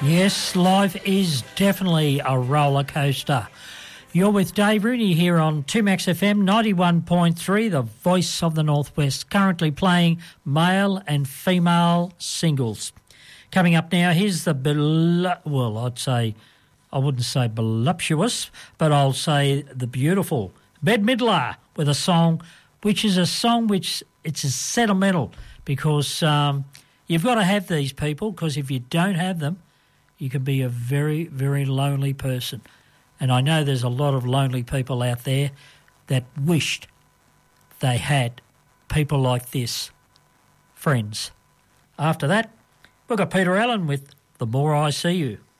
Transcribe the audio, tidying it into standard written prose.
Yes, life is definitely a roller coaster. You're with Dave Rooney here on 2Max FM 91.3, the voice of the Northwest, currently playing male and female singles. Coming up now, here's the, I wouldn't say voluptuous, but I'll say the beautiful Bette Midler with a song which is a song which it's a sentimental because you've got to have these people, because if you don't have them, you can be a very, very lonely person. And I know there's a lot of lonely people out there that wished they had people like this, friends. After that, we've got Peter Allen with The More I See You.